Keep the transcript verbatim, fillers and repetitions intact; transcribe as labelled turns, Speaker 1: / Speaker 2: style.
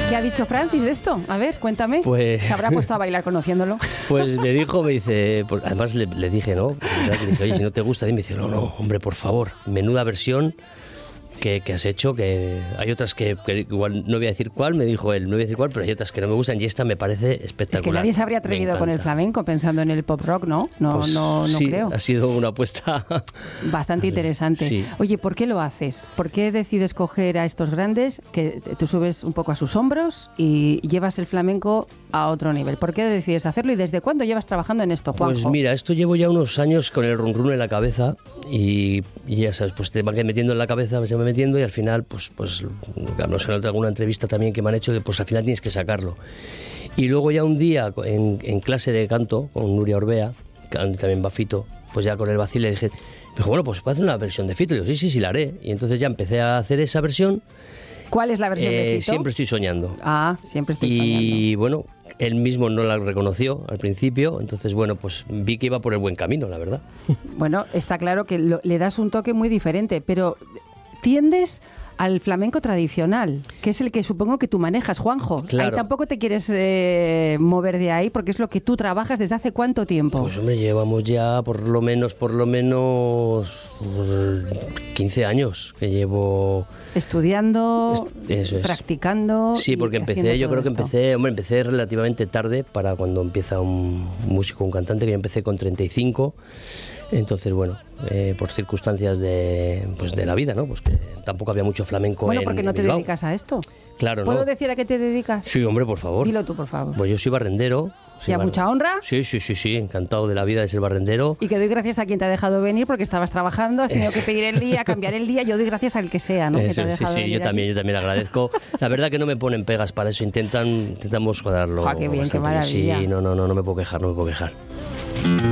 Speaker 1: ¿Qué ha dicho Francis de esto? A ver, cuéntame.
Speaker 2: Pues...
Speaker 1: ¿Se habrá puesto a bailar conociéndolo?
Speaker 2: Pues me dijo, me dice... Pues además le, le dije, ¿no? Le dije, oye, si no te gusta, y me dice, no, no, hombre, por favor, menuda versión que, que has hecho, que hay otras que, que igual no voy a decir cuál, me dijo él, no voy a decir cuál, pero hay otras que no me gustan y esta me parece espectacular.
Speaker 1: Es que nadie se habría atrevido con el flamenco pensando en el pop rock, ¿no? No,
Speaker 2: pues,
Speaker 1: no, no
Speaker 2: sí,
Speaker 1: creo.
Speaker 2: Ha sido una apuesta
Speaker 1: bastante interesante.
Speaker 2: Sí.
Speaker 1: Oye, ¿por qué lo haces? ¿Por qué decides coger a estos grandes que tú subes un poco a sus hombros y llevas el flamenco a otro nivel? ¿Por qué decides hacerlo y desde cuándo llevas trabajando en esto, Juanjo?
Speaker 2: Pues mira, esto llevo ya unos años con el run run en la cabeza y, y ya sabes, pues te van metiendo en la cabeza, se va metiendo y al final, pues, pues no sé, en alguna entrevista también que me han hecho, que pues al final tienes que sacarlo. Y luego ya un día en, en clase de canto con Nuria Orbea, que también va Fito, pues ya con el vacil le dije, me dijo, bueno, pues puedo hacer una versión de Fito. Y digo, sí, sí, sí, la haré. Y entonces ya empecé a hacer esa versión.
Speaker 1: ¿Cuál es la versión
Speaker 2: eh,
Speaker 1: de Fito?
Speaker 2: Siempre estoy soñando.
Speaker 1: Ah, siempre estoy
Speaker 2: y,
Speaker 1: soñando.
Speaker 2: Y bueno, él mismo no la reconoció al principio, entonces bueno, pues vi que iba por el buen camino, la verdad.
Speaker 1: Bueno, está claro que lo, le das un toque muy diferente, pero tiendes al flamenco tradicional, que es el que supongo que tú manejas, Juanjo.
Speaker 2: Claro.
Speaker 1: Ahí tampoco te quieres eh, mover de ahí, porque es lo que tú trabajas desde hace ¿cuánto tiempo?
Speaker 2: Pues hombre, llevamos ya por lo menos, por lo menos pues, quince años que llevo...
Speaker 1: Estudiando,
Speaker 2: Eso es.
Speaker 1: practicando.
Speaker 2: Sí, porque empecé, yo creo que
Speaker 1: esto.
Speaker 2: empecé, hombre, empecé relativamente tarde para cuando empieza un músico, un cantante, que yo empecé con treinta y cinco. Entonces, bueno, eh, por circunstancias de, pues de la vida, ¿no? Pues que tampoco había mucho flamenco
Speaker 1: Bueno,
Speaker 2: en
Speaker 1: porque no te
Speaker 2: Bilbao.
Speaker 1: dedicas a esto.
Speaker 2: Claro,
Speaker 1: ¿Puedo
Speaker 2: ¿no?
Speaker 1: decir a qué te dedicas?
Speaker 2: Sí, hombre, por favor.
Speaker 1: Dilo tú, por favor.
Speaker 2: Pues yo soy barrendero.
Speaker 1: ¿Y a mucha honra?
Speaker 2: Sí, sí, sí, sí, encantado de la vida de ser barrendero.
Speaker 1: Y que doy gracias a quien te ha dejado venir porque estabas trabajando, has tenido que pedir el día, cambiar el día. Yo doy gracias al que sea, ¿no?
Speaker 2: Eso,
Speaker 1: que te ha
Speaker 2: sí,
Speaker 1: dejado
Speaker 2: sí, yo
Speaker 1: venir
Speaker 2: también,
Speaker 1: aquí.
Speaker 2: yo también agradezco. La verdad que no me ponen pegas para eso, intentan, intentamos cuadrarlo.
Speaker 1: ¡Ja, qué bien, qué
Speaker 2: bastante
Speaker 1: maravilla!
Speaker 2: Sí, no, no, no, no me puedo quejar, no me puedo quejar.